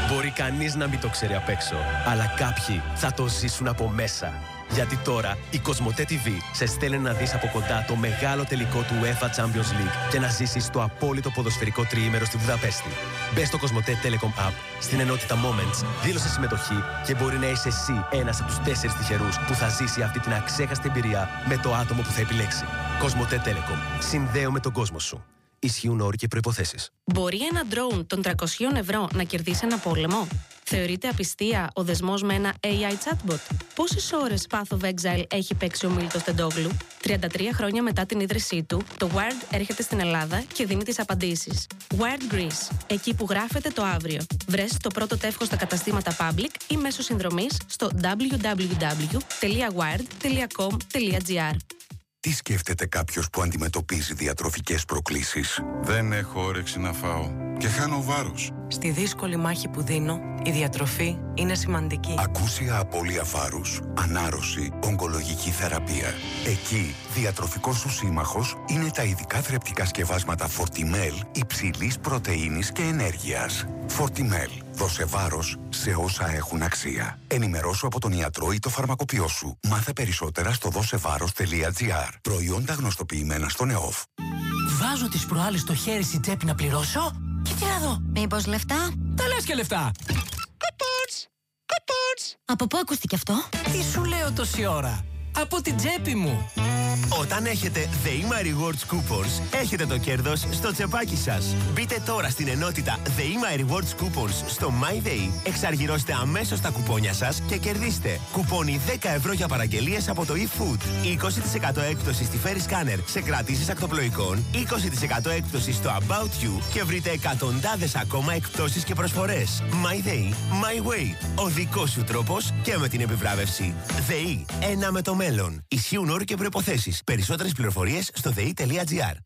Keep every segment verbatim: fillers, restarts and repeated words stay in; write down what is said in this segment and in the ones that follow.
Μπορεί κανείς να μην το ξέρει απ' έξω, αλλά κάποιοι θα το ζήσουν από μέσα. Γιατί τώρα η Κοσμοτέ τι βι σε στέλνει να δεις από κοντά το μεγάλο τελικό του UEFA Champions League και να ζήσεις το απόλυτο ποδοσφαιρικό τριήμερο στη Βουδαπέστη. Μπες στο Κοσμοτέ Telecom App, στην ενότητα Moments, δήλωσε συμμετοχή και μπορεί να είσαι εσύ ένας από τους τέσσερις τυχερούς που θα ζήσει αυτή την αξέχαστη εμπειρία με το άτομο που θα επιλέξει. Κοσμοτέ Telecom. Συνδέομαι τον κόσμο σου. Ισχύουν όροι και προϋποθέσεις. Μπορεί ένα ντρόουν των τριακόσια ευρώ να κερδίσει ένα πόλεμο? Θεωρείται απιστία ο δεσμός με ένα έι άι chatbot? Πόσες ώρες Path of Exile έχει παίξει ο Μίλτος Τεντόγλου? τριάντα τρία χρόνια μετά την ίδρυσή του, το Wired έρχεται στην Ελλάδα και δίνει τις απαντήσεις. Wired Greece, εκεί που γράφεται το αύριο. Βρες το πρώτο τεύχος στα καταστήματα Public ή μέσω συνδρομής στο double-u double-u double-u τελεία wired τελεία com τελεία gr. Τι σκέφτεται κάποιος που αντιμετωπίζει διατροφικές προκλήσεις? Δεν έχω όρεξη να φάω και χάνω βάρος. Στη δύσκολη μάχη που δίνω, η διατροφή είναι σημαντική. Ακούσια απώλεια βάρους, ανάρρωση, ογκολογική θεραπεία. Εκεί, διατροφικός σου σύμμαχος είναι τα ειδικά θρεπτικά σκευάσματα Fortimel υψηλής πρωτεΐνης και ενέργειας. Fortimel. Δώσε βάρος σε όσα έχουν αξία. Ενημερώσου από τον ιατρό ή το φαρμακοποιό σου. Μάθε περισσότερα στο δώσεβάρος τελεία gr. Προϊόντα γνωστοποιημένα στον ΕΟΦ. Βάζω τις προάλλες στο χέρι στην τσέπη να πληρώσω και τι να δω? Μήπως λεφτά? Τα λες και λεφτά. Κουπόνς! Κουπόνς! Από πού ακούστηκε αυτό? Τι σου λέω τόση ώρα? Από την τσέπη μου. Όταν έχετε ΔΕΗΜΑ Rewards Coupons, έχετε το κέρδος στο τσεπάκι σας. Μπείτε τώρα στην ενότητα ΔΕΗΜΑ Rewards Coupons στο MyDay, εξαργυρώστε αμέσως τα κουπόνια σας και κερδίστε κουπόνι δέκα ευρώ για παραγγελίες από το eFood, είκοσι τοις εκατό έκπτωση στη Ferry Scanner σε κρατήσεις ακτοπλοϊκών, είκοσι τοις εκατό έκπτωση στο About You και βρείτε εκατοντάδες ακόμα εκπτώσεις και προσφορές. MyDay, My Way. Ο δικός σου τρόπος και με την επιβράβευση. ΔΕΗ, ένα με το μέλλον. Ισχύουν όροι και προϋποθέσεις. Περισσότερες πληροφορίες στο δε ι τελεία τζι άρ.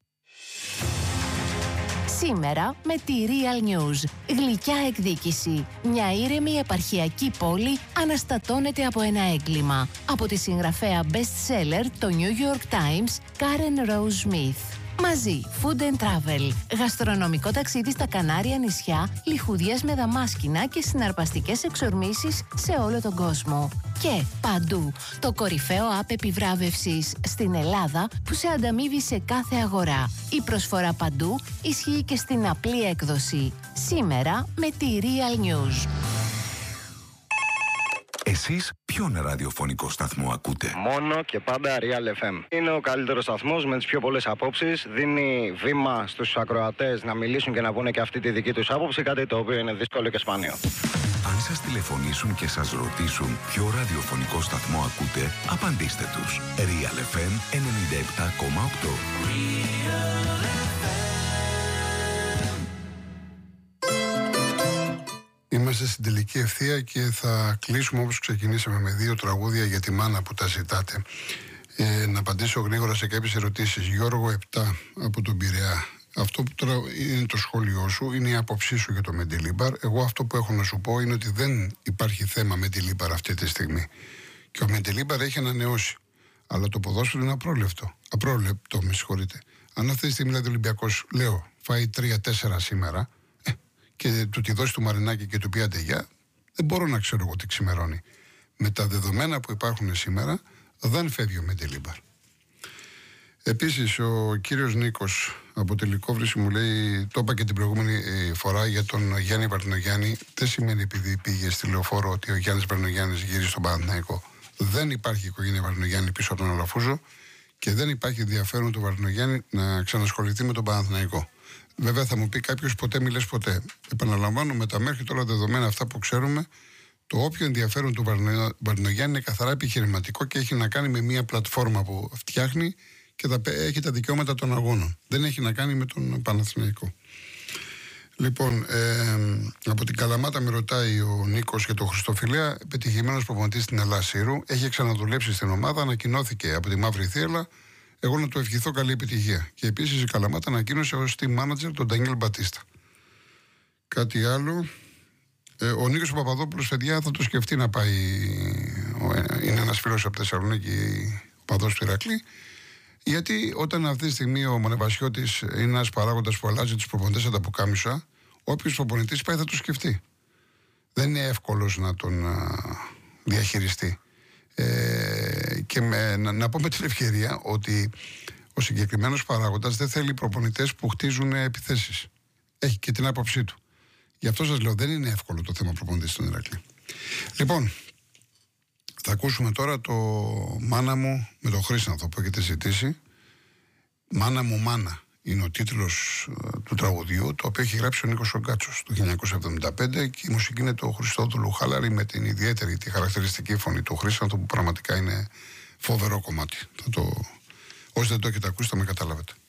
Σήμερα με τη Real News. Γλυκιά εκδίκηση. Μια ήρεμη επαρχιακή πόλη αναστατώνεται από ένα έγκλημα. Από τη συγγραφέα best-seller το New York Times, Karen Rose Smith. Μαζί, Food and Travel. Γαστρονομικό ταξίδι στα Κανάρια νησιά, λιχουδιές με δαμάσκηνα και συναρπαστικές εξορμήσεις σε όλο τον κόσμο. Και παντού, το κορυφαίο app επιβράβευσης στην Ελλάδα που σε ανταμείβει σε κάθε αγορά. Η προσφορά παντού ισχύει και στην απλή έκδοση. Σήμερα με τη Real News. Εσείς ποιον ραδιοφωνικό σταθμό ακούτε? Μόνο και πάντα Real εφ εμ. Είναι ο καλύτερος σταθμός με τις πιο πολλές απόψεις. Δίνει βήμα στους ακροατές να μιλήσουν και να πούνε και αυτή τη δική τους άποψη, κάτι το οποίο είναι δύσκολο και σπάνιο. Αν σας τηλεφωνήσουν και σας ρωτήσουν ποιο ραδιοφωνικό σταθμό ακούτε, απαντήστε τους. Real εφ εμ ενενήντα επτά κόμμα οκτώ. Είμαστε στην τελική ευθεία και θα κλείσουμε όπως ξεκινήσαμε με δύο τραγούδια για τη μάνα που τα ζητάτε. Ε, να απαντήσω γρήγορα σε κάποιες ερωτήσεις. Γιώργο επτά από τον Πειραιά. Αυτό που τώρα είναι το σχόλιο σου, είναι η άποψή σου για το Μεντιλίμπαρ. Εγώ αυτό που έχω να σου πω είναι ότι δεν υπάρχει θέμα Μεντιλίμπαρ αυτή τη στιγμή. Και ο Μεντιλίμπαρ έχει ανανεώσει. Αλλά το ποδόσφαιρο είναι απρόλεπτο. Απρόλεπτο, με συγχωρείτε. Αν αυτή τη στιγμή δηλαδή ο Ολυμπιακός, λέω, φάει τρία τέσσερα σήμερα ε, και του τη δώσει του Μαρινάκη και του πει άντε γεια, δεν μπορώ να ξέρω εγώ τι ξημερώνει. Με τα δεδομένα που υπάρχουν σήμερα, δεν φεύγει ο Μεντιλίμπαρ. Επίσης, ο κύριος Νίκος από τη Λυκόβρηση μου λέει, το είπα και την προηγούμενη φορά για τον Γιάννη Βαρδινογιάννη, δεν σημαίνει επειδή πήγε στη Λεωφόρο ότι ο Γιάννης Βαρδινογιάννης γυρίζει στον Παναθηναϊκό. Δεν υπάρχει οικογένεια Βαρδινογιάννη πίσω από τον Αλαφούζο και δεν υπάρχει ενδιαφέρον του Βαρδινογιάννη να ξανασχοληθεί με τον Παναθηναϊκό. Βέβαια, θα μου πει κάποιος ποτέ μη λες ποτέ. Επαναλαμβάνω, με τα μέχρι τώρα δεδομένα αυτά που ξέρουμε, το όποιο ενδιαφέρον του Βαρδινογιάννη είναι καθαρά επιχειρηματικό και έχει να κάνει με μια πλατφόρμα που φτιάχνει και τα, έχει τα δικαιώματα των αγώνων. Δεν έχει να κάνει με τον Παναθηναϊκό. Λοιπόν, ε, από την Καλαμάτα με ρωτάει ο Νίκος για τον Χριστοφιλέα, πετυχημένος προπονητής στην Ελλάδα Σύρου, έχει ξαναδουλέψει στην ομάδα, ανακοινώθηκε από τη Μαύρη Θύελλα. Εγώ να του ευχηθώ καλή επιτυχία. Και επίσης η Καλαμάτα ανακοίνωσε ως team manager τον Ντανιέλ Μπατίστα. Κάτι άλλο. Ε, ο Νίκος ο Παπαδόπουλος, παιδιά, θα το σκεφτεί να πάει. Είναι ένας φίλος από Θεσσαλονίκη, ο παδός του Ηρακλή. Γιατί όταν αυτή τη στιγμή ο Μονεβασιώτης είναι ένας παράγοντας που αλλάζει τους προπονητές από τα πουκάμισα, όποιος προπονητής πάει θα το σκεφτεί. δεν είναι εύκολος να τον α, διαχειριστεί. Ε, και με, να, να πω με την ευκαιρία ότι ο συγκεκριμένος παράγοντας δεν θέλει προπονητές που χτίζουν επιθέσεις. Έχει και την άποψή του. Γι' αυτό σας λέω, δεν είναι εύκολο το θέμα προπονητής στον Ηρακλή. Λοιπόν, θα ακούσουμε τώρα το «Μάνα μου» με τον Χρήσανθο που έχετε ζητήσει. «Μάνα μου, μάνα» είναι ο τίτλος uh, του τραγουδιού, το οποίο έχει γράψει ο Νίκος Ογκάτσος το χίλια εννιακόσια εβδομήντα πέντε και η μουσική είναι του Χριστόδουλου Χαλάρη με την ιδιαίτερη, τη χαρακτηριστική φωνή του Χρήσανθου που πραγματικά είναι φοβερό κομμάτι. Θα το... Όσοι δεν το έχετε ακούσει θα με καταλάβετε.